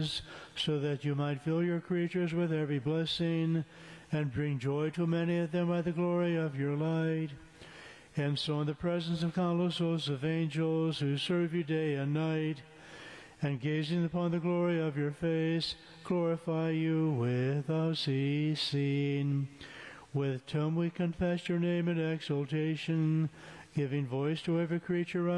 heavens, so that you might fill your creatures with every blessing, and bring joy to many of them by the glory of your light. And so in the presence of countless hosts of angels who serve you day and night, and gazing upon the glory of your face, glorify you without ceasing. With whom we confess your name in exaltation, giving voice to every creature